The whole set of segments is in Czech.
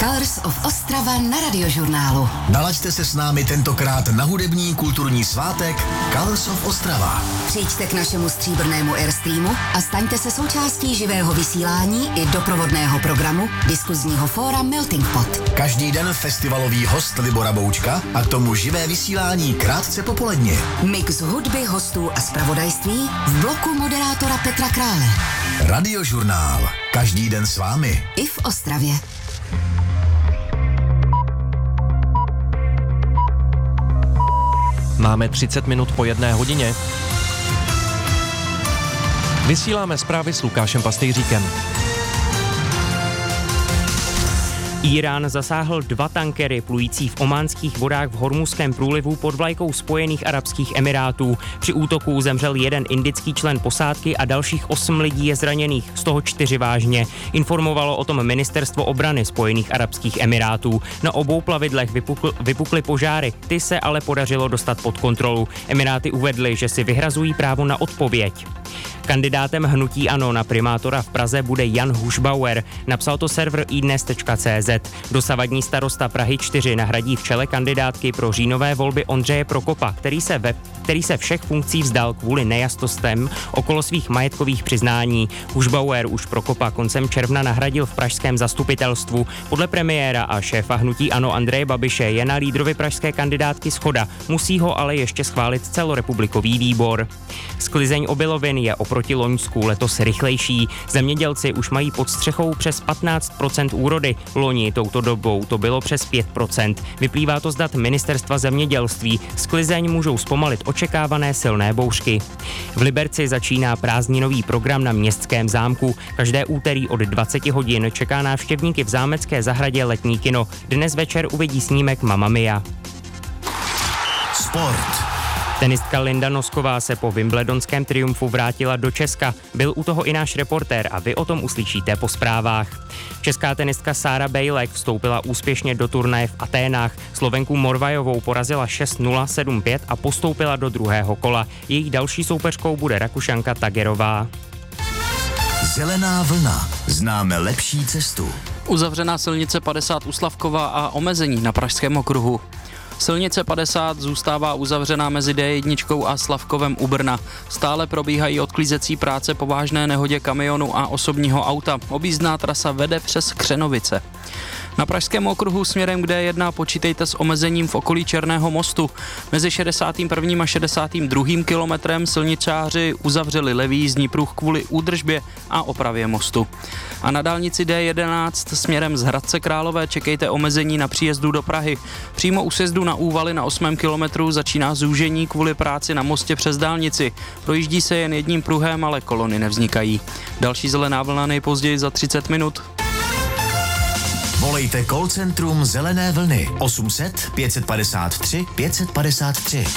Colors of Ostrava na Radiožurnálu. Nalaďte se s námi tentokrát na hudební kulturní svátek Colors of Ostrava. Přijďte k našemu stříbrnému Airstreamu a staňte se součástí živého vysílání i doprovodného programu diskuzního fóra Melting Pot. Každý den festivalový host Libora Boučka a k tomu živé vysílání krátce popoledně. Mix hudby, hostů a zpravodajství v bloku moderátora Petra Krále. Radiožurnál. Každý den s vámi. I v Ostravě. Máme 30 minut po 1 hodině. Vysíláme zprávy s Lukášem Pastýříkem. Írán zasáhl 2 tankery plující v ománských vodách v Hormuzském průlivu pod vlajkou Spojených arabských emirátů. Při útoku zemřel 1 indický člen posádky a dalších 8 lidí je zraněných, z toho 4 vážně. Informovalo o tom ministerstvo obrany Spojených arabských emirátů. Na obou plavidlech vypukly požáry, ty se ale podařilo dostat pod kontrolu. Emiráty uvedly, že si vyhrazují právo na odpověď. Kandidátem hnutí ANO na primátora v Praze bude Jan Hušbauer, napsal to server iDnes.cz. Dosavadní starosta Prahy 4 nahradí v čele kandidátky pro říjnové volby Ondřeje Prokopa, který se všech funkcí vzdal kvůli nejasnostem okolo svých majetkových přiznání. Hušbauer už Prokopa koncem června nahradil v pražském zastupitelstvu. Podle premiéra a šéfa hnutí ANO Andreje Babiše je na lídrovi pražské kandidátky shoda, musí ho ale ještě schválit celorepublikový výbor. Sklizeň obilovin je oproti loňsku letos rychlejší. Zemědělci už mají pod střechou přes 15% úrody. Loni touto dobou to bylo přes 5%. Vyplývá to z dat Ministerstva zemědělství. Sklizeň můžou zpomalit očekávané silné bouřky. V Liberci začíná prázdninový program na Městském zámku. Každé úterý od 20 hodin čeká návštěvníky v zámecké zahradě letní kino. Dnes večer uvidí snímek Mamma Mia. Sport. Tenistka Linda Nosková se po wimbledonském triumfu vrátila do Česka. Byl u toho i náš reportér a vy o tom uslyšíte po zprávách. Česká tenistka Sára Bejlek vstoupila úspěšně do turnaje v Aténách. Slovenku Morvajovou porazila 6-0, 7-5 a postoupila do druhého kola. Její další soupeřkou bude Rakušanka Tagerová. Zelená vlna. Známe lepší cestu. Uzavřená silnice 50 u Slavkova a omezení na Pražském okruhu. Silnice 50 zůstává uzavřená mezi D1 a Slavkovem u Brna. Stále probíhají odklízecí práce po vážné nehodě kamionu a osobního auta. Objízdná trasa vede přes Křenovice. Na Pražském okruhu směrem k D1 počítejte s omezením v okolí Černého mostu. Mezi 61. a 62. kilometrem silničáři uzavřeli levý jízdní pruh kvůli údržbě a opravě mostu. A na dálnici D11 směrem z Hradce Králové čekejte omezení na příjezdu do Prahy. Přímo u sjezdu na Úvaly na 8. kilometru začíná zúžení kvůli práci na mostě přes dálnici. Projíždí se jen jedním pruhem, ale kolony nevznikají. Další zelená vlna nejpozději za 30 minut. Volejte call centrum Zelené vlny 800 553 553.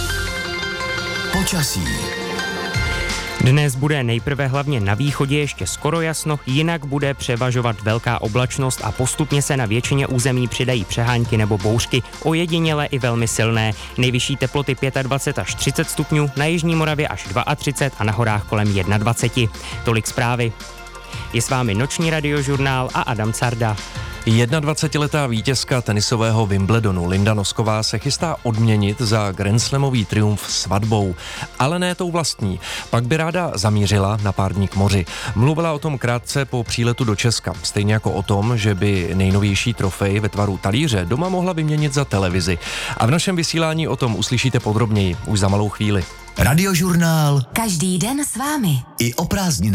Počasí. Dnes bude nejprve hlavně na východě ještě skoro jasno, jinak bude převažovat velká oblačnost a postupně se na většině území přidají přehánky nebo bouřky, ojedinělé i velmi silné. Nejvyšší teploty 25 až 30 stupňů, na jižní Moravě až 32 a na horách kolem 21. Tolik zprávy. Je s vámi noční radiožurnál a Adam Carda. 21letá vítězka tenisového Wimbledonu Linda Nosková se chystá odměnit za grandslamový triumf svatbou, ale ne tou vlastní. Pak by ráda zamířila na pár dní k moři. Mluvila o tom krátce po příletu do Česka, stejně jako o tom, že by nejnovější trofej ve tvaru talíře doma mohla vyměnit za televizi. A v našem vysílání o tom uslyšíte podrobněji už za malou chvíli. Radiožurnál. Každý den s vámi. I o prázdninách.